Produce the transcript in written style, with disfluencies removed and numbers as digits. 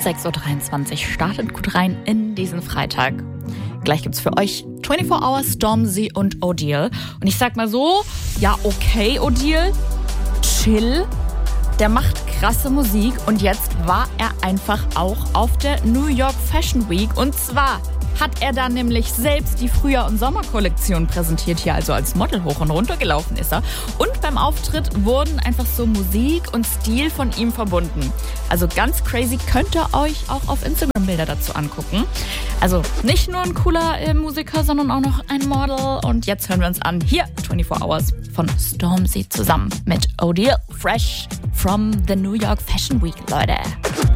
6.23 Uhr startet gut rein in diesen Freitag. Gleich gibt's für euch 24 Hours, Stormzy und Odile. Und ich sag mal so, ja okay Odile, chill. Der macht krasse Musik und jetzt war er einfach auch auf der New York Fashion Week. Und zwar hat er da nämlich selbst die Frühjahr- und Sommerkollektion präsentiert, hier also als Model hoch und runter gelaufen ist er. Und beim Auftritt wurden einfach so Musik und Stil von ihm verbunden. Also ganz crazy, könnt ihr euch auch auf Instagram Bilder dazu angucken. Also nicht nur ein cooler Musiker, sondern auch noch ein Model. Und jetzt hören wir uns an, hier 24 Hours von Stormzy zusammen mit Odile, fresh from the New York Fashion Week, Leute.